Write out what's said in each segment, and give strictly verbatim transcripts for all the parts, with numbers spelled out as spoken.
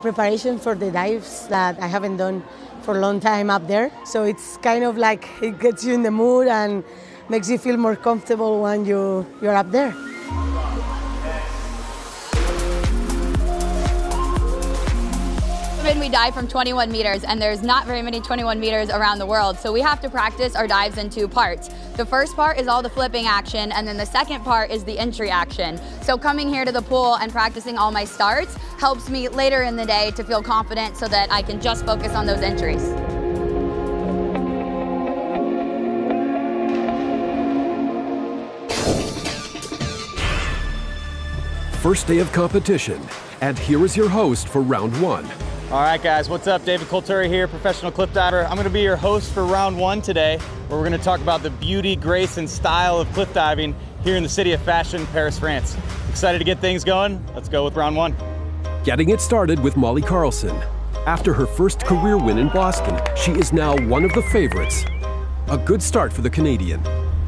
Preparation for the dives that I haven't done for a long time up there. So it's kind of like it gets you in the mood and makes you feel more comfortable when you, you're up there. We dive from twenty-one meters, and there's not very many twenty-one meters around the world, so we have to practice our dives in two parts. The first part is all the flipping action, and then the second part is the entry action. So coming here to the pool and practicing all my starts helps me later in the day to feel confident so that I can just focus on those entries. First day of competition, and here is your host for round one. All right, guys, what's up? David Colturi here, professional cliff diver. I'm gonna be your host for round one today, where we're gonna talk about the beauty, grace, and style of cliff diving here in the city of fashion, Paris, France. Excited to get things going? Let's go with round one. Getting it started with Molly Carlson. After her first career win in Boston, she is now one of the favorites. A good start for the Canadian.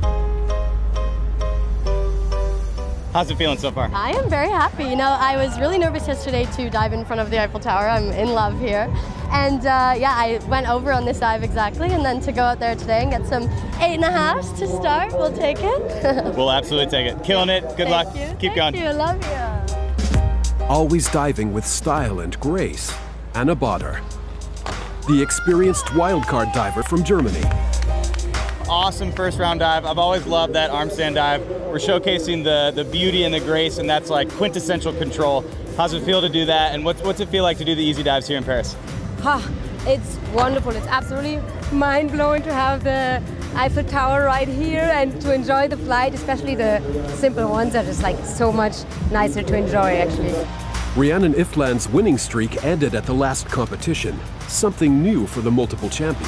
How's it feeling so far? I am very happy. You know, I was really nervous yesterday to dive in front of the Eiffel Tower. I'm in love here. And uh, yeah, I went over on this dive exactly, and then to go out there today and get some eight and a halves to start, we'll take it. We'll absolutely take it. Killing it. Good Thank luck. You. Keep Thank going. You. Love you. Always diving with style and grace, Anna Botter, the experienced wildcard diver from Germany. Awesome first round dive. I've always loved that arm stand dive. We're showcasing the, the beauty and the grace, and that's like quintessential control. How's it feel to do that, and what's, what's it feel like to do the easy dives here in Paris? Ah, it's wonderful. It's absolutely mind-blowing to have the Eiffel Tower right here and to enjoy the flight, especially the simple ones are just like so much nicer to enjoy, actually. Rhiannon Ifland's winning streak ended at the last competition, something new for the multiple champion.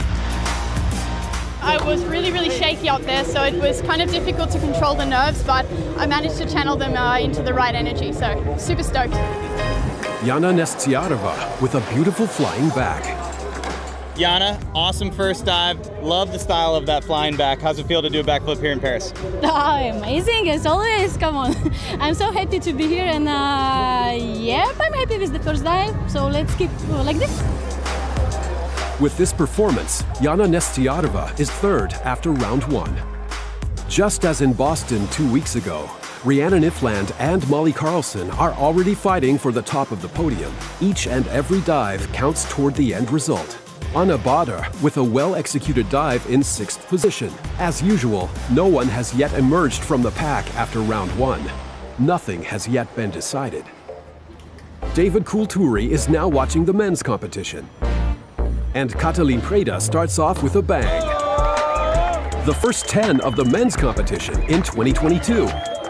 I was really, really shaky out there, so it was kind of difficult to control the nerves, but I managed to channel them uh, into the right energy, so super stoked. Yana Nestiarova with a beautiful flying back. Yana, awesome first dive. Love the style of that flying back. How's it feel to do a backflip here in Paris? Oh, amazing, as always, come on. I'm so happy to be here, and uh, yeah, I'm happy with the first dive, so let's keep uh, like this. With this performance, Yana Nestiarova is third after round one. Just as in Boston two weeks ago, Rhiannon Ifland and Molly Carlson are already fighting for the top of the podium. Each and every dive counts toward the end result. Anna Botter with a well-executed dive in sixth position. As usual, no one has yet emerged from the pack after round one. Nothing has yet been decided. David Colturi is now watching the men's competition. And Katalin Preda starts off with a bang. The first ten of the men's competition in twenty twenty-two.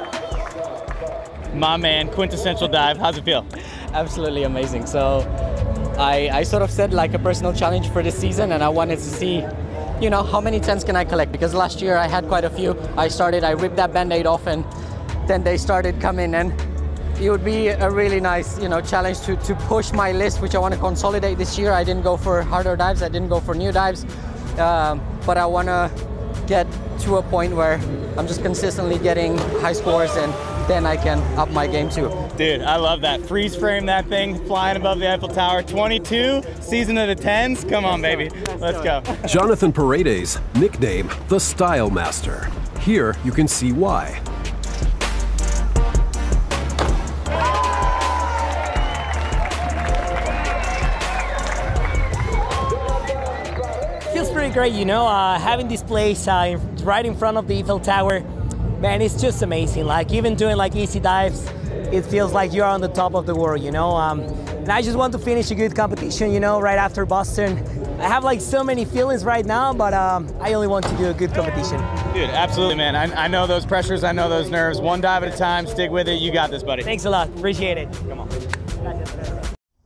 My man, quintessential dive. How's it feel? Absolutely amazing. So I, I sort of set like a personal challenge for this season, and I wanted to see, you know, how many tens can I collect? Because last year I had quite a few. I started, I ripped that Band-Aid off, and then they started coming, and it would be a really nice, you know, challenge to, to push my list, which I want to consolidate this year. I didn't go for harder dives, I didn't go for new dives, um, but I want to get to a point where I'm just consistently getting high scores, and then I can up my game too. Dude, I love that. Freeze frame that thing, flying above the Eiffel Tower. twenty-two, season of the tens. Come on, baby. Let's go. Jonathan Paredes, nickname the Style Master. Here you can see why. Feels pretty great, you know, uh, having this place uh, right in front of the Eiffel Tower. Man, it's just amazing. Like, even doing like easy dives, it feels like you're on the top of the world, you know. Um, and I just want to finish a good competition, you know, right after Boston. I have like so many feelings right now, but um, I only want to do a good competition. Dude, absolutely, man. I, I know those pressures, I know those nerves. One dive at a time, stick with it. You got this, buddy. Thanks a lot, appreciate it. Come on.